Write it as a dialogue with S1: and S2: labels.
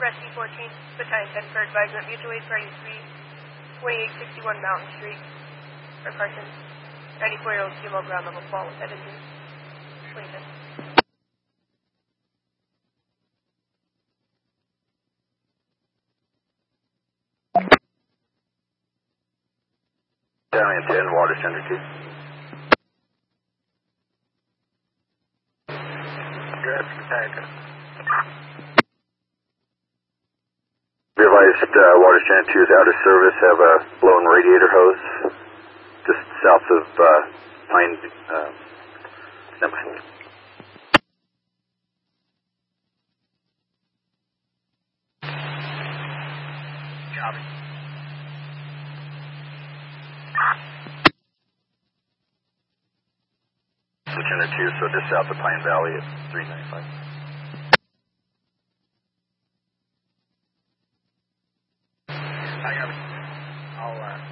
S1: Express C14, Battalion 10 for advisement, mutual aid party 3, 2861 Mountain Street, for Carson. 94-year-old female ground level fall with head injury. 25th.
S2: Battalion 10, Water Center 2.
S3: Good, Battalion 10.
S2: Realized Water Center 2 is out of service, have a blown radiator hose just south of Pine Simpson.
S3: Copy.
S2: Center 2, so just south of Pine Valley at 395.
S3: I got it. I'll